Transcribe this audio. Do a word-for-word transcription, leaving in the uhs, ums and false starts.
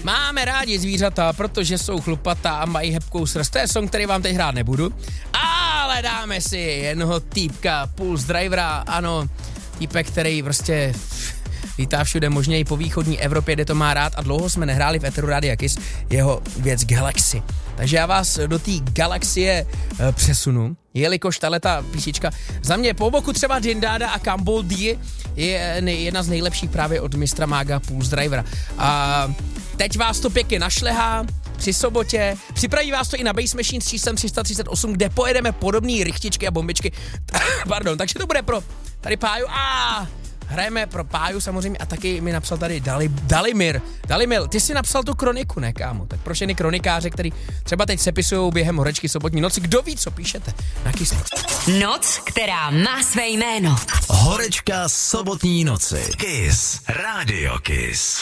Máme rádi zvířata, protože jsou chlupatá a mají hebkou srst. To je song, který vám teď hrát nebudu. Ale dáme si jednoho týpka, Pulse Drivera, ano, týpek, který prostě lítá všude možně i po východní Evropě, kde to má rád a dlouho jsme nehráli v Eteru Rádia Kiss jeho věc Galaxy. Takže já vás do té galaxie e, přesunu, jelikož tahleta písnička za mě po boku třeba Dindáda a Cambodia je jedna z nejlepších právě od mistra Mága Pulse Drivera. A teď vás to pěkně našlehá při sobotě, připraví vás to i na Bass Machine s číslem tři sta třicet osm, kde pojedeme podobný rychtičky a bombičky. Pardon, takže to bude pro tady Páju a hrajeme pro Páju samozřejmě a taky mi napsal tady Dali, Dalimir. Dalimir, ty jsi napsal tu kroniku, ne kámo? Tak pro všechny kronikáře, který třeba teď sepisujou během horečky sobotní noci, kdo ví, co píšete na Kiss. Noc, která má své jméno. Horečka sobotní noci. Kiss. Radio Kiss.